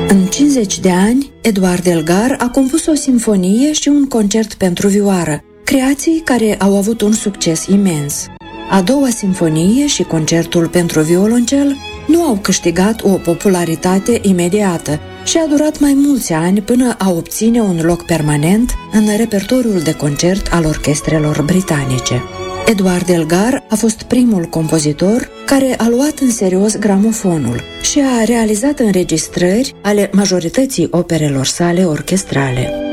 În 50 de ani, Eduard Elgar a compus o simfonie și un concert pentru vioară, creații care au avut un succes imens. A doua simfonie și concertul pentru violoncel nu au câștigat o popularitate imediată și a durat mai mulți ani până a obține un loc permanent în repertoriul de concert al orchestrelor britanice. Eduard Elgar a fost primul compozitor care a luat în serios gramofonul și a realizat înregistrări ale majorității operelor sale orchestrale.